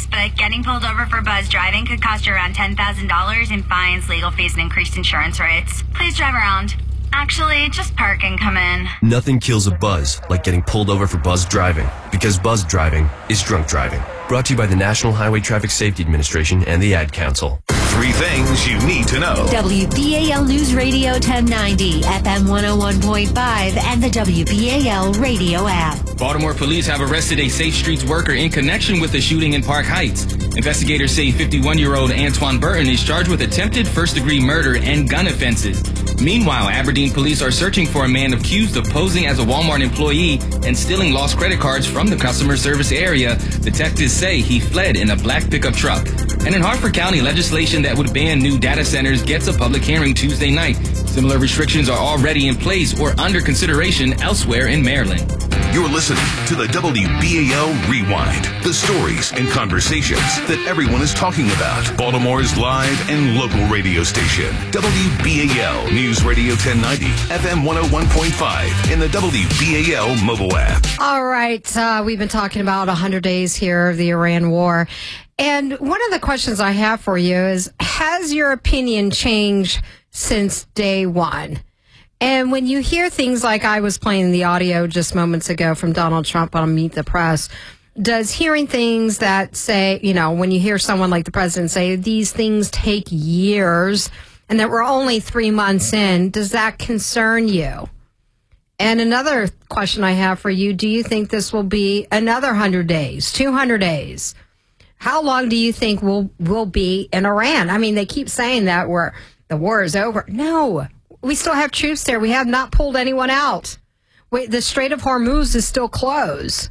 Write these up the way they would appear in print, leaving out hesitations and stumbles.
this, but getting pulled over for buzz driving could cost you around $10,000 in fines, legal fees, and increased insurance rates. Please drive around. Actually, just park and come in. Nothing kills a buzz like getting pulled over for buzz driving, because buzz driving is drunk driving. Brought to you by the National Highway Traffic Safety Administration and the Ad Council. 3 things you need to know. WBAL News Radio 1090, FM 101.5, and the WBAL radio app. Baltimore police have arrested a Safe Streets worker in connection with the shooting in Park Heights. Investigators say 51-year-old Antoine Burton is charged with attempted first-degree murder and gun offenses. Meanwhile, Aberdeen police are searching for a man accused of posing as a Walmart employee and stealing lost credit cards from the customer service area. Detectives say he fled in a black pickup truck. And in Hartford County, legislation that would ban new data centers gets a public hearing Tuesday night. Similar restrictions are already in place or under consideration elsewhere in Maryland. You're listening to the WBAL Rewind, the stories and conversations that everyone is talking about. Baltimore's live and local radio station, WBAL News Radio 1090, FM 101.5, and the WBAL mobile app. All right, we've been talking about 100 days here of the Iran war. And one of the questions I have for you is, has your opinion changed since day one? And when you hear things like I was playing the audio just moments ago from Donald Trump on Meet the Press, does hearing things that say, you know, when you hear someone like the president say these things take years and that we're only 3 months in, does that concern you? And another question I have for you, do you think this will be another 100 days, 200 days? How long do you think we'll be in Iran? I mean, they keep saying that the war is over. No. We still have troops there. We have not pulled anyone out. The Strait of Hormuz is still closed.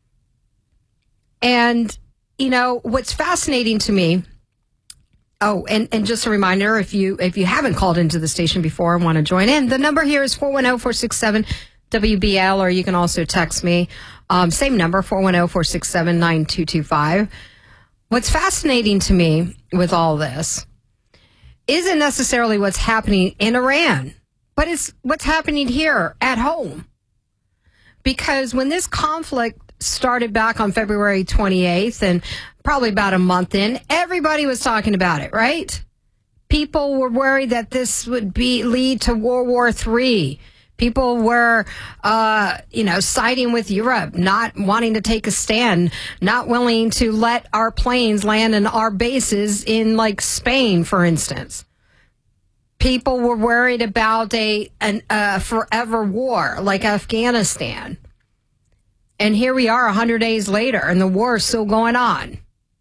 And, you know, what's fascinating to me, and just a reminder, if you haven't called into the station before and want to join in, the number here is 410-467-WBL, or you can also text me. Same number, 410-467-9225. What's fascinating to me with all this isn't necessarily what's happening in Iran, but it's what's happening here at home. Because when this conflict started back on February 28th and probably about a month in, everybody was talking about it, right? People were worried that this would lead to World War III. People were, siding with Europe, not wanting to take a stand, not willing to let our planes land in our bases in, like, Spain, for instance. People were worried about a forever war like Afghanistan. And here we are 100 days later, and the war is still going on.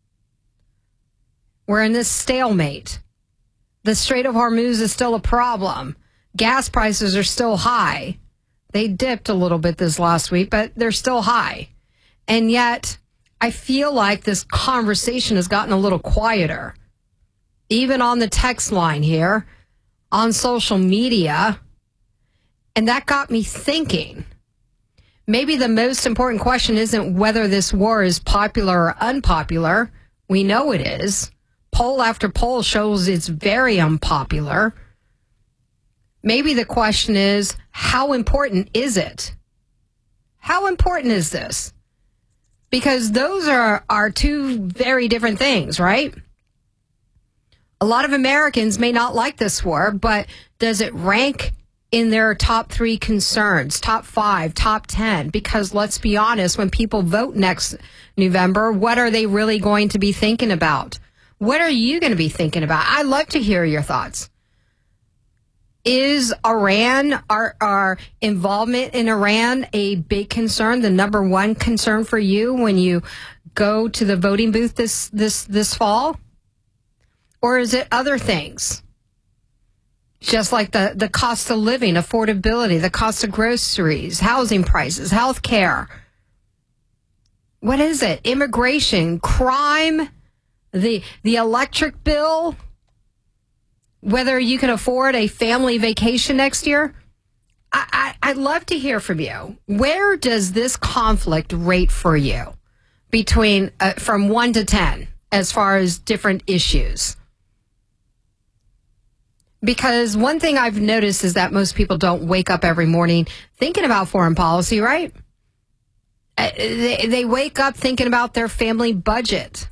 We're in this stalemate. The Strait of Hormuz is still a problem. Gas prices are still high. They dipped a little bit this last week, but they're still high. And yet, I feel like this conversation has gotten a little quieter. Even on the text line here, on social media. And that got me thinking. Maybe the most important question isn't whether this war is popular or unpopular. We know it is. Poll after poll shows it's very unpopular. Maybe the question is, how important is it? How important is this? Because those are two very different things, right? A lot of Americans may not like this war, but does it rank in their top 3 concerns, top 5, top 10? Because let's be honest, when people vote next November, what are they really going to be thinking about? What are you going to be thinking about? I'd love to hear your thoughts. Is Iran, our involvement in Iran, a big concern, the number one concern for you when you go to the voting booth this fall? Or is it other things? Just like the cost of living, affordability, the cost of groceries, housing prices, health care. What is it? Immigration, crime, the electric bill, whether you can afford a family vacation next year. I'd love to hear from you. Where does this conflict rate for you between from 1 to 10 as far as different issues? Because one thing I've noticed is that most people don't wake up every morning thinking about foreign policy, right? They wake up thinking about their family budget.